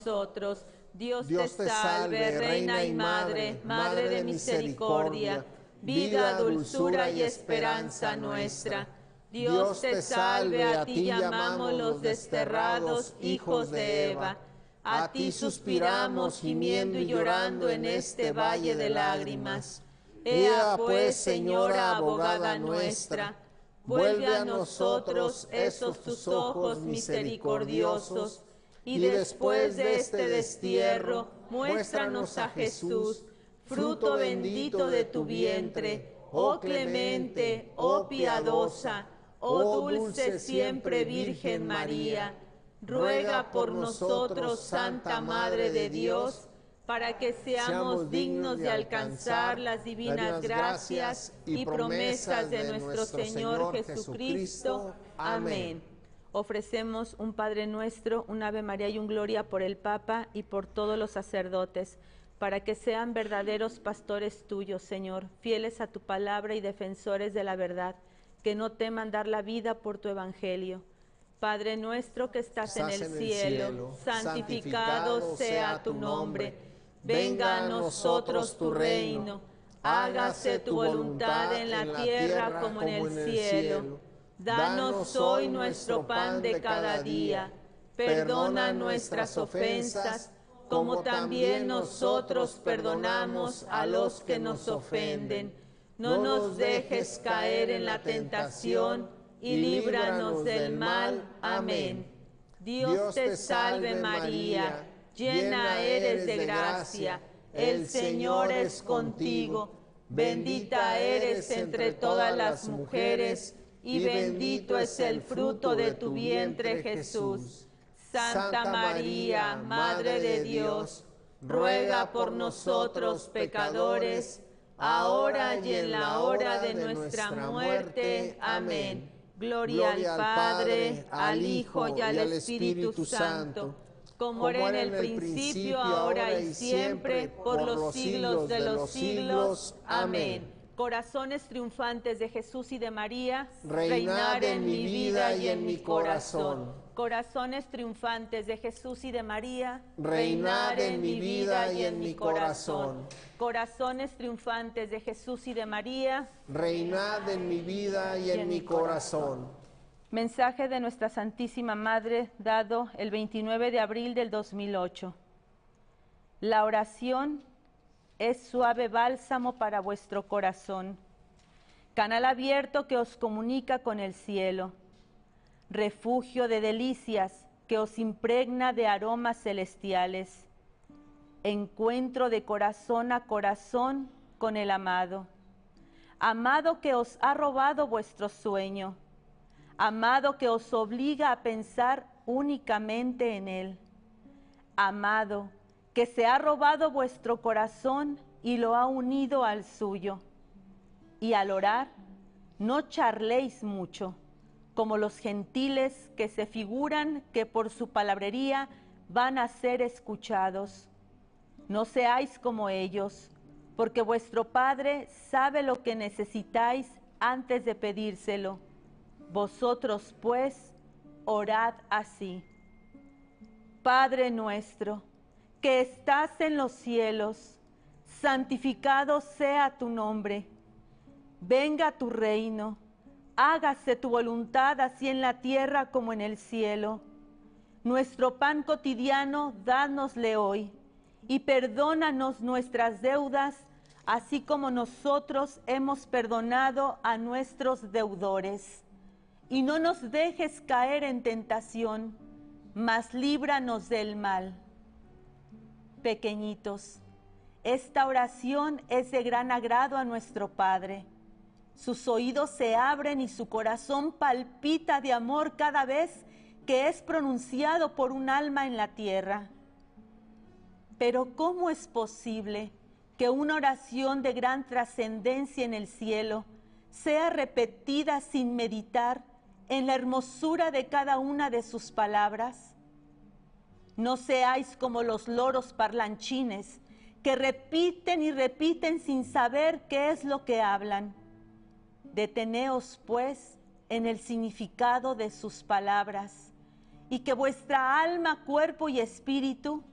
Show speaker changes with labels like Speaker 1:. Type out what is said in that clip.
Speaker 1: nosotros. Dios te salve, Reina y Madre, Madre de misericordia, vida, dulzura y esperanza nuestra. Dios te salve, a ti llamamos los desterrados hijos de Eva. A ti suspiramos, gimiendo y llorando en este valle de lágrimas. Ea pues, Señora abogada nuestra, vuelve a nosotros esos tus ojos misericordiosos, y después de este destierro, muéstranos a Jesús, fruto bendito de tu vientre, oh clemente, oh piadosa, oh dulce siempre Virgen María. Ruega por nosotros, Santa Madre de Dios, para que seamos dignos de alcanzar las divinas gracias y promesas de nuestro Señor Jesucristo. Amén. Ofrecemos un Padre Nuestro, un Ave María y un Gloria por el Papa y por todos los sacerdotes, para que sean verdaderos pastores tuyos, Señor, fieles a tu palabra y defensores de la verdad, que no teman dar la vida por tu evangelio. Padre nuestro que estás en el cielo, santificado sea tu nombre. Venga a nosotros tu reino. Hágase tu voluntad en la tierra como en el cielo. Danos hoy nuestro pan de cada día. Perdona nuestras ofensas, como también nosotros perdonamos a los que nos ofenden. No nos dejes caer en la tentación y líbranos del mal. Amén. Dios te salve María, llena eres de gracia, el Señor es contigo. Bendita eres entre todas las mujeres, y bendito es el fruto de tu vientre, Jesús. Santa María, Madre de Dios, ruega por nosotros pecadores, ahora y en la hora de nuestra muerte. Amén. Gloria al Padre, al Hijo y al Espíritu Santo, como era en el principio, ahora y siempre, por los siglos de los siglos. Amén. Corazones triunfantes de Jesús y de María, reinar en mi vida y en mi corazón. Corazones triunfantes de Jesús y de María, reinar en mi vida y en mi corazón. Corazones triunfantes de Jesús y de María,
Speaker 2: reinad en mi vida y en mi corazón.
Speaker 1: Mensaje de nuestra Santísima Madre dado el 29 de abril del 2008. La oración es suave bálsamo para vuestro corazón, canal abierto que os comunica con el cielo, refugio de delicias que os impregna de aromas celestiales, encuentro de corazón a corazón con el amado, amado que os ha robado vuestro sueño, amado que os obliga a pensar únicamente en él, amado que se ha robado vuestro corazón y lo ha unido al suyo. Y al orar, no charléis mucho, como los gentiles que se figuran que por su palabrería van a ser escuchados. No seáis como ellos, porque vuestro Padre sabe lo que necesitáis antes de pedírselo. Vosotros, pues, orad así. Padre nuestro, que estás en los cielos, santificado sea tu nombre. Venga tu reino, hágase tu voluntad así en la tierra como en el cielo. Nuestro pan cotidiano, dánosle hoy, y perdónanos nuestras deudas, así como nosotros hemos perdonado a nuestros deudores. Y no nos dejes caer en tentación, mas líbranos del mal. Pequeñitos, esta oración es de gran agrado a nuestro Padre. Sus oídos se abren y su corazón palpita de amor cada vez que es pronunciado por un alma en la tierra. Pero ¿cómo es posible que una oración de gran trascendencia en el cielo sea repetida sin meditar en la hermosura de cada una de sus palabras? No seáis como los loros parlanchines que repiten y repiten sin saber qué es lo que hablan. Deteneos, pues, en el significado de sus palabras, y que vuestra alma, cuerpo y espíritu